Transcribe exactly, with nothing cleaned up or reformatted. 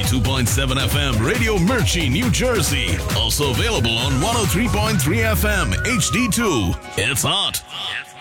ninety-two point seven F M Radio Mirchi, New Jersey. Also available on one oh three point three F M H D two. It's hot.